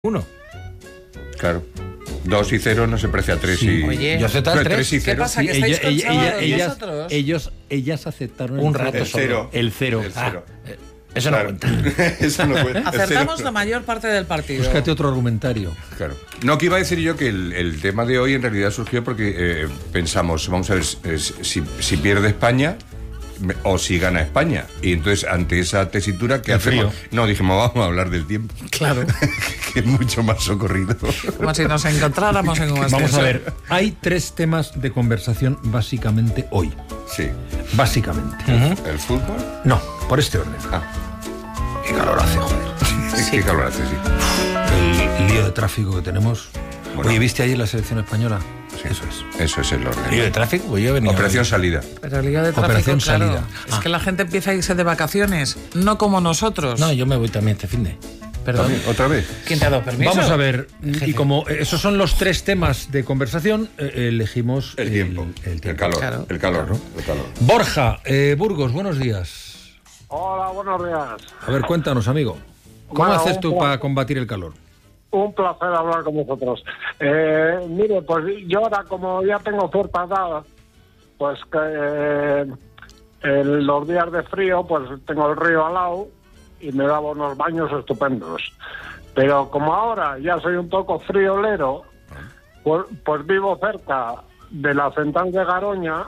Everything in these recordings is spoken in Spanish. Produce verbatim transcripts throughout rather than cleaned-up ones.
Uno. Claro. Dos y cero no se precia a tres Sí. y... Oye, yo acepto el tres tres. y ¿Qué cero. pasa? ¿Que Sí, estáis ella- ella- conchados ella- ellas, vosotros? ellos, ellas aceptaron Un el rato cero. El cero. El cero. El Ah, cero. eh, eso Claro. no cuenta. Eso no cuenta. El Acertamos cero. la mayor parte del partido. Búscate otro argumentario. Claro. No, que iba a decir yo que el, el tema de hoy en realidad surgió porque eh, pensamos, vamos a ver, eh, si, si pierde España me- o si gana España. Y entonces, ante esa tesitura, ¿qué El hacemos? frío. No, dijimos, vamos a hablar del tiempo, Claro. que es mucho más socorrido. Como si nos encontráramos en un Vamos a ascensor. ver, hay tres temas de conversación básicamente hoy. Sí. Básicamente. ¿El fútbol? No, por este orden. Ah, Qué calor hace, joder. qué calor hace, sí. El lío de tráfico que tenemos. Bueno. Oye, ¿viste ayer la selección española? Sí. Eso es. Eso es el ¿Lío orden. de tráfico? Pues yo he venido. Operación salida. Pero el lío de tráfico, Operación claro, salida. es Ah. que la gente empieza a irse de vacaciones, no como nosotros. No, yo me voy también este fin de. Perdón. ¿También? ¿Otra vez? ¿Quién te ha dado permiso? Vamos a ver, y Jefe. como esos son los tres temas de conversación, eh, elegimos El tiempo. El, El, tiempo. calor. Claro. El calor, ¿no? El calor. Borja, eh, Burgos, buenos días. Hola, buenos días. A ver, cuéntanos, amigo. ¿Cómo Bueno, haces un tú pla- para combatir el calor? Un placer hablar con vosotros. Eh, mire, pues yo ahora como ya tengo cierta edad, pues que eh, en los días de frío, pues tengo el río al lado y me daba unos baños estupendos. Pero como ahora ya soy un poco friolero, pues, pues vivo cerca de la central de Garoña,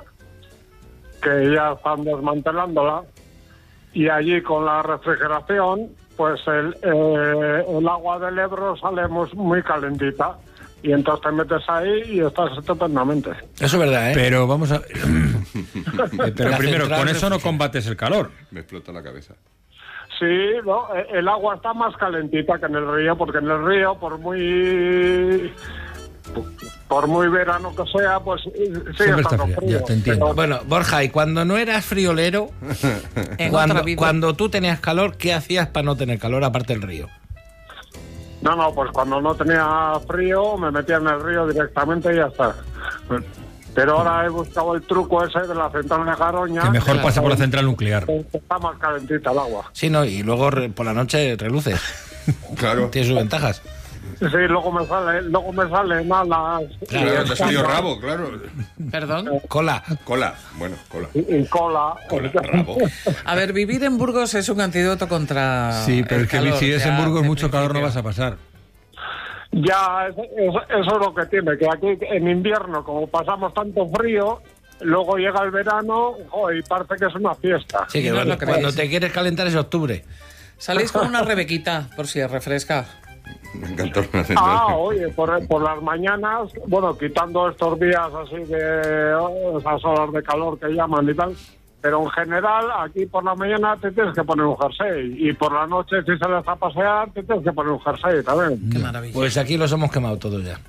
que ya están desmantelándola, y allí con la refrigeración, pues el, eh, el agua del Ebro sale mus- muy calentita. Y entonces te metes ahí y estás estupendamente. Eso es verdad, ¿eh? Pero vamos a... Eh, Pero La primero, central con eso no refrigera. combates el calor. Me explota la cabeza. Sí, no, eh, el agua está más calentita que en el río, porque en el río, por muy por muy verano que sea, pues eh, sigue Siempre está estando fría, frío. ya te entiendo. Pero- Bueno, Borja, y cuando no eras friolero, En cuando, otra vida. cuando tú tenías calor, ¿qué hacías para no tener calor aparte del río? No, no, pues cuando no tenía frío me metía en el río directamente y ya está. Pero ahora he buscado el truco ese de la central de Garoña. Que mejor claro. pase por la central nuclear. Está más calentita el agua. Sí, ¿no? Y luego re- por la noche reluces. Claro. Tiene sus ventajas. Sí, luego me sale, luego me salen alas Claro, Claro, te ha salido escamas rabo, claro. Perdón. Cola. Cola. Bueno, cola. y, y cola. Cola, rabo. A ver, vivir en Burgos es un antídoto contra Sí, pero el es que calor, si es en ya, Burgos de mucho calor no principio. vas a pasar. Ya, es- es- eso es lo que tiene, que aquí en invierno, como pasamos tanto frío, luego llega el verano, jo, y parece que es una fiesta. Sí, que No cuando, lo creéis. cuando te quieres calentar es octubre. Salís con una rebequita, por si refresca. Me encantó la central. Ah, oye, por, por las mañanas, bueno, quitando estos días así de oh, esas horas de calor que llaman y tal, pero en general aquí por la mañana te tienes que poner un jersey y por la noche si sales a pasear te tienes que poner un jersey también. Qué maravilla. Pues aquí los hemos quemado todos ya.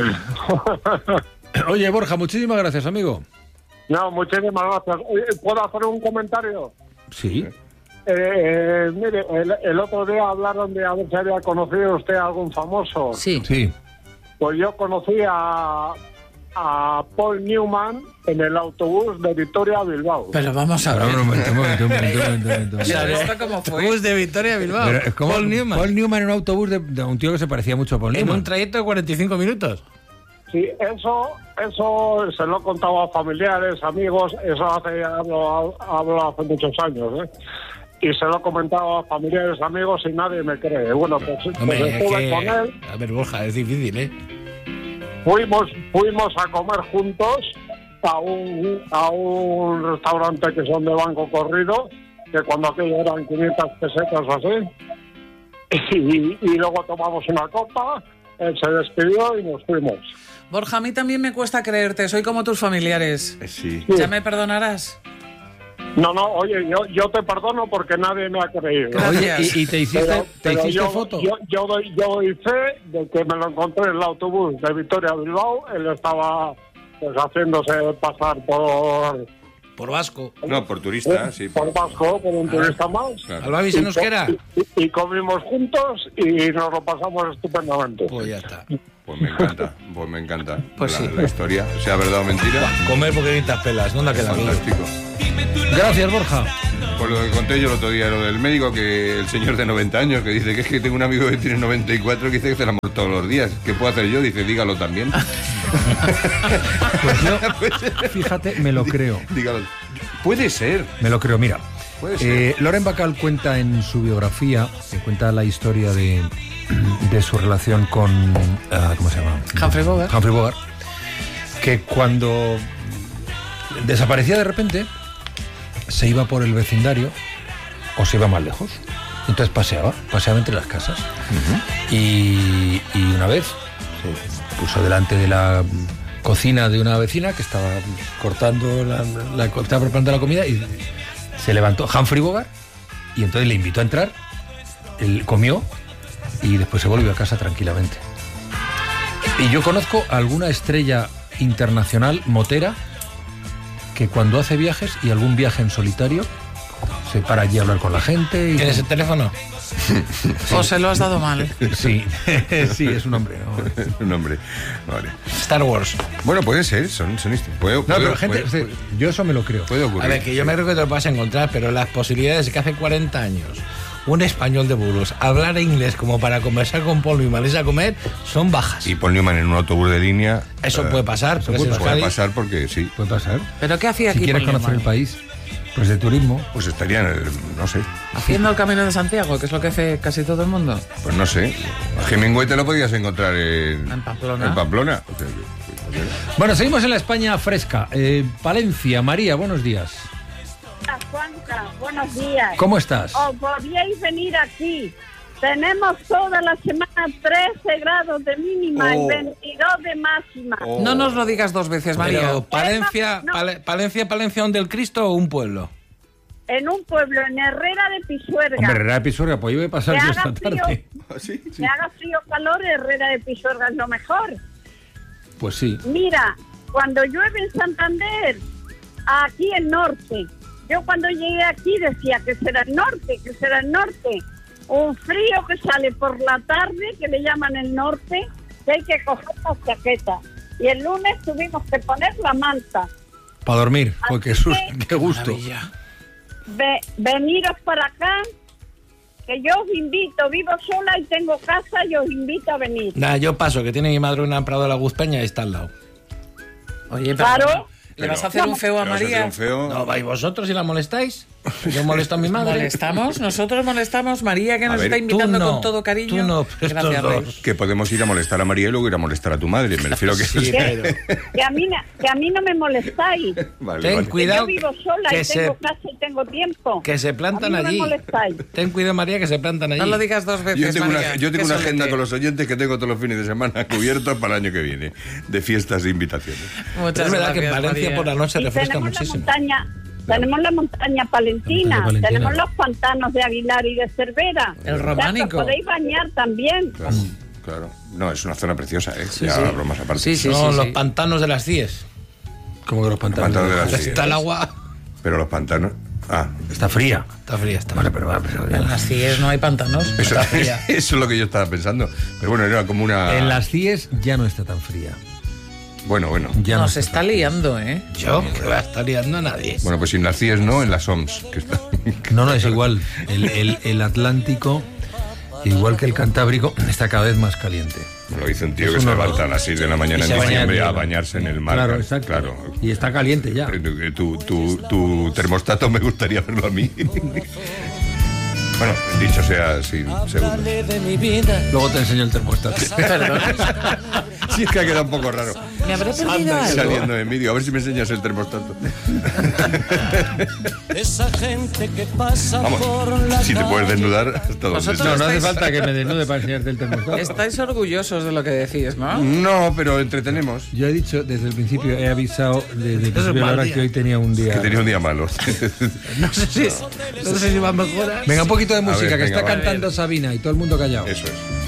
Oye, Borja, muchísimas gracias, amigo. No, muchísimas gracias. Oye, ¿puedo hacer un comentario? Sí. Eh, eh, mire, el, el otro día hablaron de a ver si había conocido usted a algún famoso. Sí. Sí. Pues yo conocí a, a Paul Newman en el autobús de Victoria a Bilbao. Pero vamos a Ahora, ver. un momento, un momento, un momento, un momento, un momento. ¿Pero esto cómo fue? Bus de Victoria a Bilbao. Pero es como Paul Newman. Paul Newman en un autobús de, de un tío que se parecía mucho a Paul En Newman. un trayecto de cuarenta y cinco minutos. Sí, eso, eso se lo he contado a familiares, amigos, eso hace, hablo, hablo hace muchos años, ¿eh? Y se lo he comentado a familiares, amigos y nadie me cree. Bueno, pues, pues Hombre, es estuve que... con él, A ver, Borja, es difícil, ¿eh? fuimos, fuimos a comer juntos a un, a un restaurante que son de banco corrido, que cuando aquello eran quinientas pesetas o así, y, y luego tomamos una copa, él se despidió y nos fuimos. Borja, a mí también me cuesta creerte, soy como tus familiares. Eh, Sí. ¿Ya me perdonarás? No, no, oye, yo, yo te perdono porque nadie me ha creído. Oye, Gracias. ¿y, y te hiciste, Pero- te pero hiciste yo, foto? Yo, yo, doy, yo doy fe de que me lo encontré en el autobús de Victoria a Bilbao. Él estaba pues haciéndose pasar por, por vasco. No, por turista, sí. Por vasco, por un turista más. Claro. ¿Al Babi se nos queda? Y, y comimos juntos y nos lo pasamos estupendamente. Pues ya está. Pues me encanta, pues me encanta Pues la, sí. la historia, sea verdad o mentira. Comer porque necesitas pelas, ¿dónde queda aquello? Fantástico. Gracias, Borja. Por lo que conté yo el otro día, lo del médico, que el señor de noventa años, que dice que es que tengo un amigo que tiene noventa y cuatro que dice que hace el amor todos los días. ¿Qué puedo hacer yo? Dice, dígalo también. Pues yo, fíjate, me lo creo. Dígalo. Puede ser. Me lo creo, mira. Puede ser. Eh, Loren Bacall cuenta en su biografía, que cuenta la historia de, de su relación con... Uh, ¿Cómo se llama? Humphrey Bogart. Humphrey Bogart. Que cuando desaparecía de repente, se iba por el vecindario o se iba más lejos. Entonces paseaba, paseaba entre las casas. Uh-huh. y, y una vez se puso delante de la cocina de una vecina que estaba cortando la, la, estaba preparando la comida y se levantó Humphrey Bogart y entonces le invitó a entrar. Él comió y después se volvió a casa tranquilamente. Y yo conozco a alguna estrella internacional motera que cuando hace viajes y algún viaje en solitario se para allí a hablar con la gente. Y... ¿Tienes el teléfono? Sí. O se lo has dado mal. Sí, sí, es un hombre. ¿No? Un hombre. Vale. Star Wars. Bueno, puede ser, son, son ist- puede, No, puede, pero gente, puede, puede, yo eso me lo creo. puede ocurrir. A ver, que yo me creo que te lo vas a encontrar, pero las posibilidades de que hace cuarenta años un español de Burgos hablar inglés como para conversar con Paul Newman y a comer son bajas. Y Paul Newman en un autobús de línea. Eso eh, puede pasar, eso porque puede es Puede Euskadi. pasar porque sí. Puede pasar. ¿Pero qué hacía Si aquí quieres Paul conocer el Newman? país, pues de turismo. Pues estarían, eh, no sé, Haciendo el Camino de Santiago, que es lo que hace casi todo el mundo. pues no sé. A Hemingway te lo podías encontrar en, En Pamplona. En Pamplona. O sea, que- que- Bueno, seguimos en la España fresca. Eh, Palencia, María, buenos días. Juanca, buenos días. ¿Cómo estás? Os podíais venir aquí. Tenemos toda la semana trece grados de mínima Oh. y veintidós de máxima. Oh. No nos lo digas dos veces, María. Pero Palencia, No. Pale- Palencia, Palencia, ¿dónde el Cristo o un pueblo? En un pueblo, en Herrera de Pisuerga. Hombre, Herrera de Pisuerga, pues yo voy a pasar Que yo haga esta tarde. frío. ¿Ah, sí? Sí. Que haga frío o calor, Herrera de Pisuerga es lo mejor. Pues sí. Mira, cuando llueve en Santander, aquí en norte, yo cuando llegué aquí decía que será el norte, que será el norte. Un frío que sale por la tarde, que le llaman el norte, que hay que coger la chaqueta. Y el lunes tuvimos que poner la manta. Para dormir. Pues qué, Así sus- que- qué gusto. Maravilla. Ve- veniros para acá, que yo os invito, vivo sola y tengo casa y os invito a venir. Nada, yo paso, que tiene mi madre una en Prado de la Guzpeña y está al lado. Oye, pero Claro. ¿le vas a hacer un feo a ¿Le vas a hacer María? un feo? No, vais vosotros y la molestáis. Yo molesto a mi madre. ¿Molestamos? Nosotros molestamos. María, que A nos ver, está invitando tú no, con todo cariño. tú no, pero Gracias, estos Rey. dos. Que podemos ir a molestar a María y luego ir a molestar a tu madre. Me refiero a que... Sí, pero Que a mí, na- que a mí no me molestáis. Vale, ten vale. Que cuidado yo vivo sola que y se, tengo casa y tengo tiempo. que se plantan A mí no me allí. molestáis. Ten cuidado, María, que se plantan allí. No lo digas dos veces, Yo tengo, María. una, yo tengo Qué una agenda solete. con los oyentes que tengo todos los fines de semana cubiertos para el año que viene, de fiestas e invitaciones. Muchas es verdad gracias, que en Valencia María. por la noche Y refresca tenemos la muchísimo. montaña, tenemos la montaña palentina, La montaña palentina. tenemos los pantanos de Aguilar y de Cervera. El O sea, que románico. os podéis bañar también. Claro, claro. No, es una zona preciosa, ¿eh? ya sí. bromas aparte. Sí, sí, Son sí, los sí. pantanos de las Cies. Como que los pantanos. Pantanos de las Cies. Está el agua. Pero los pantanos... Ah, Está fría. Está fría, está Vale, fría. pero, pero- En las C I E S no hay pantanos. eso, Está fría. eso es lo que yo estaba pensando. Pero bueno, era como una... En las C I E S ya no está tan fría. Bueno, bueno. Ya no Nos está liando, ¿eh? Yo, que va a estar liando a nadie. Bueno, pues sin las C I E S no, en las O M S. Que está... No, no, es igual. El, el- el Atlántico, igual que el Cantábrico, está cada vez más caliente. Me lo dice un tío Es que un se horror. levanta a las seis de la mañana Y en se baña diciembre en a hielo. bañarse en el mar. Claro, exacto. Claro. Y está caliente ya. Eh, Tu, tu, tu termostato me gustaría verlo a mí. Bueno, dicho sea sin segundos. Luego te enseño el termostato. Perdón. Sí, es que ha quedado un poco raro. ¿Me habré perdido algo? Saliendo en vídeo. A ver si me enseñas el termostato. Esa gente que pasa Vamos, por la si te puedes desnudar hasta donde Vosotros No, no hace estáis- falta que me desnude para enseñarte el termostato. Estáis orgullosos de lo que decís, ¿no? No, pero entretenemos. Yo he dicho desde el principio, he avisado desde el es principio de la mal hora día. que hoy tenía un día. Que tenía un día malo. No sé si, no sé si va a mejorar. Venga, un poquito de música, ver, que venga, está va. cantando Sabina y todo el mundo callado. Eso es.